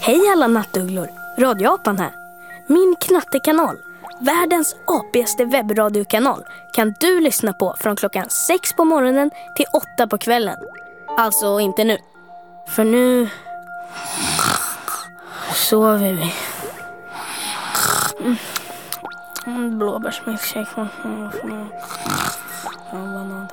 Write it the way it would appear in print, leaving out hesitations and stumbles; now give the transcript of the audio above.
Hej alla nattugglor, Radioapan här. Min knattekanal, världens apigaste webbradiokanal, kan du lyssna på från klockan 6 på morgonen till 8 på kvällen. Alltså inte nu, för nu sover vi. Blåbärsmilkshake.